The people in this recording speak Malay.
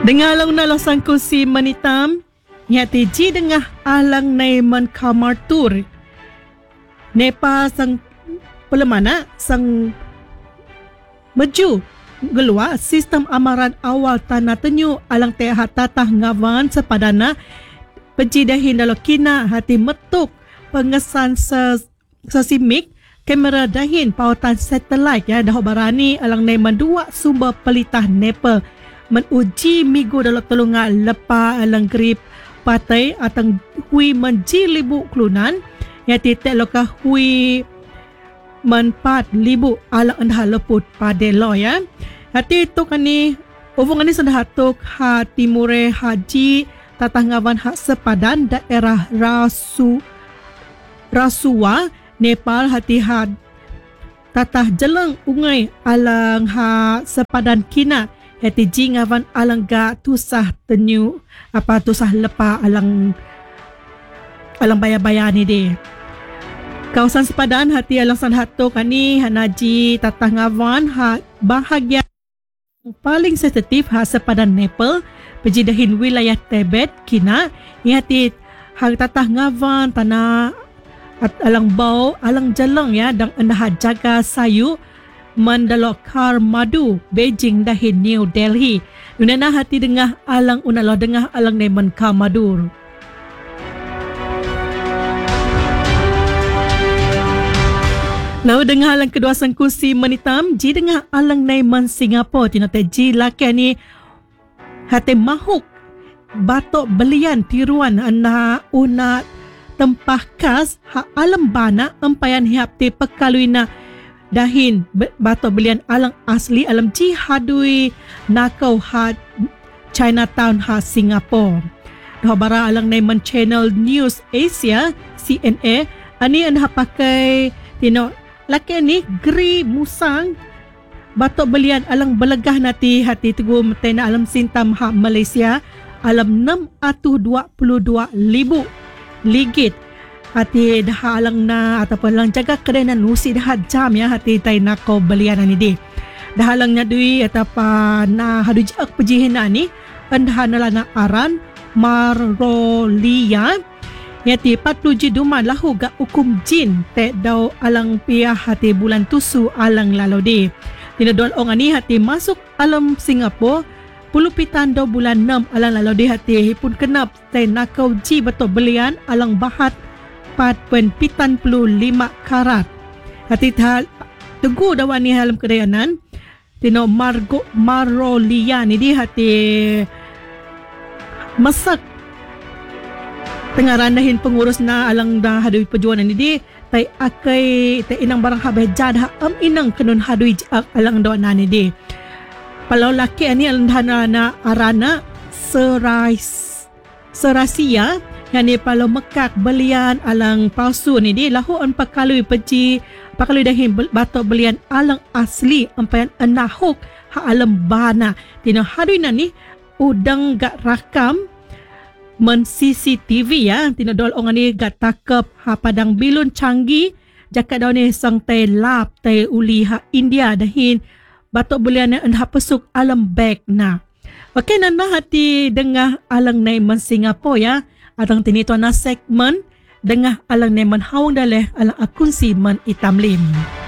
Dengar lang na sangko si manitam, nyati ji dengah alang nai man kamartur. Nepa sang pelemana sang maju gelua sistem amaran awal tanah tenyu alang teha tatah ngawan sepadana penjidahin dalam kina hati metuk pengesan sesimik kamera dahin pautan satelit ya dah barani alang nai mendua sumber pelitah Nepal menuji migu dalam tolongan lepa alang grip patai atang hui menji libu kelunan ya titik lokah hui menpat libu alang endah leput padelo ya hati itu kani uvung ani sendah tuk ha timure haji tatah ngawan hak sepadan daerah Rasuwa Nepal hati had tatah jeleng ungai alang ha sepadan kina hati ji ngawan alang ga tusah tenyu apa tusah lepa alang baya-baya ni deh. Kawasan sepadan hati alang san hato kani hanaji tatah ngawan ha bahagian paling sensitif ha sepadan Nepal pejidahin wilayah Tibet kina hati hak tatah ngawan tanah alang bau alang jeleng ya dan endah jaga sayu mandalo kar madu Beijing dahin New Delhi unana hati dengah alang unalo dengah alang neman kar madur. Lalu dengar alang kedua sangkusi menitam ji dengar alang naiman Singapura tinate ji laki ni hati mahuk batok belian tiruan ana una tempah kas ha alam bana empayan hiap ti pekaluina dahin batok belian alang asli alam ji hadui nakau ha Chinatown ha Singapura. Dah bara alang naiman channel News Asia CNA ani anda pakai tino laki ni geri musang batok belian alang belegah nati hati teguh metena alam sintam hak Malaysia alam 622,000 ligit hati dah alang na ataupun alang jaga kedai na nusi dah jam ya hati tai nakau belian ni deh dah alang nyadui ataupun na hadu jak pejihin ni anda nalana aran Marolia yati 40 duman lahu ga hukum jin tek dau alang pia hati bulan tusu alang lalu di. Tina dol ong ani hati masuk alam Singapura pulupitan dau bulan 6 alang lalu di hati pun kenap tek nakau ji betul belian alang bahat 45 karat. Hati teguh dawani alam kedayanan tino Marolia ni di hati masak tengah randahin pengurus na alang dah hadui perjuangan ni di tai akai tai inang barang habeh jad ha inang kenun hadui alang do na ni di palau laki ani alang na arana serasia yani palau mekak belian alang palsu ni di lahu on pakalui dahin batok belian alang asli empayan enahuk ha alam bana tino hadui na ni udang gak rakam men CCTV ya tinodol ong ani gat takep ha padang bilun canggih jakat daun ni sang tai lap tai uli ha India dahin batok belian endha pesuk alam bag na. Okey nana hati dengah alang naiman Singapura ya atang tinito na segmen dengah alang naiman hawang daleh alang akun si man itamlim.